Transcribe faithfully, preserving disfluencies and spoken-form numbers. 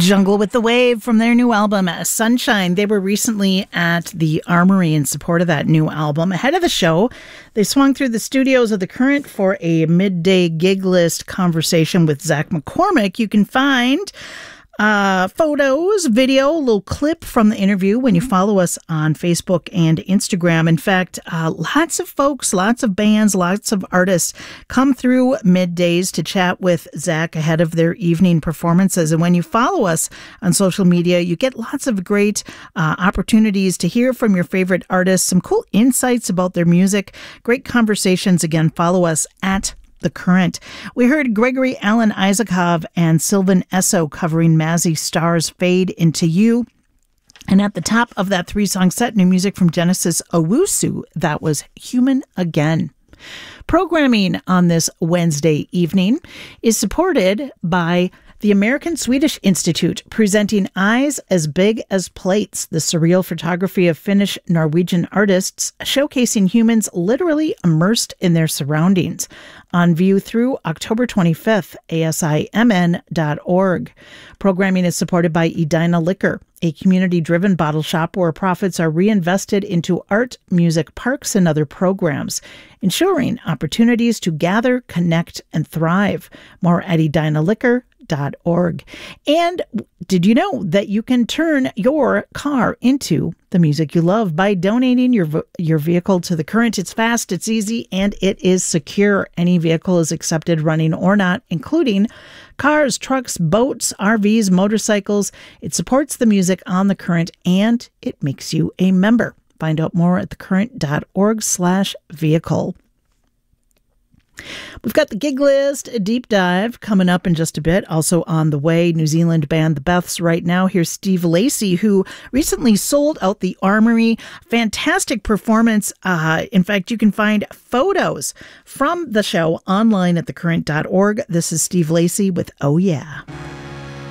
Jungle with the Wave from their new album, Sunshine. They were recently at the Armory in support of that new album. Ahead of the show, they swung through the studios of The Current for a midday gig list conversation with Zach McCormick. You can find Uh, photos, video, a little clip from the interview when you follow us on Facebook and Instagram. In fact, uh, lots of folks, lots of bands, lots of artists come through middays to chat with Zach ahead of their evening performances. And when you follow us on social media, you get lots of great uh, opportunities to hear from your favorite artists, some cool insights about their music, great conversations. Again, follow us at The Current. We heard Gregory Alan Isakov and Sylvan Esso covering Mazzy Star's Fade Into You. And at the top of that three-song set, new music from Genesis Owusu. That was Human Again. Programming on this Wednesday evening is supported by the American Swedish Institute, presenting Eyes as Big as Plates, the surreal photography of Finnish Norwegian artists, showcasing humans literally immersed in their surroundings. On view through October twenty-fifth, A S I M N dot org. Programming is supported by Edina Liquor, a community-driven bottle shop where profits are reinvested into art, music, parks, and other programs, ensuring opportunities to gather, connect, and thrive. More at edina liquor dot org. And did you know that you can turn your car into the music you love by donating your your vehicle to The Current? It's fast, it's easy, and it is secure. Any vehicle is accepted, running or not, including cars, trucks, boats, R Vs, motorcycles. It supports the music on The Current, and it makes you a member. Find out more at thecurrent.org slash vehicle. We've got the gig list, a deep dive coming up in just a bit. Also on the way, New Zealand band The Beths right now. Here's Steve Lacy, who recently sold out the Armory. Fantastic performance. Uh, in fact, you can find photos from the show online at thecurrent dot org. This is Steve Lacy with Oh Yeah.